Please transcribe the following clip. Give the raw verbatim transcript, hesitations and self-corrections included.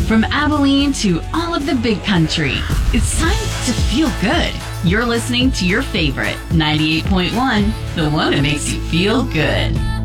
From Abilene to all of the big country, it's time to feel good. You're listening to your favorite ninety-eight point one, the one that makes you feel good.